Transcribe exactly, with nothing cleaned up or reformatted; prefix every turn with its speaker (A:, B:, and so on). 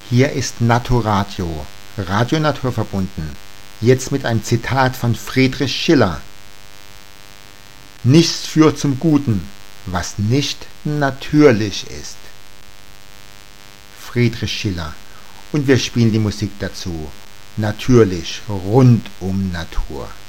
A: Hier ist Naturatio, Radio Naturverbunden, jetzt mit einem Zitat von Friedrich Schiller. Nichts führt zum Guten, was nicht natürlich ist. Friedrich Schiller. Und wir spielen die Musik dazu. Natürlich, rund um Natur.